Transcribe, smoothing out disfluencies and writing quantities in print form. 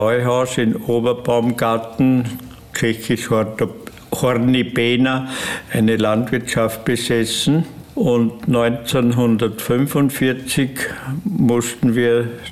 Heuhaus in Oberbaumgarten, tschechisch Horní Béna, eine Landwirtschaft besessen. Und 1945 mussten wir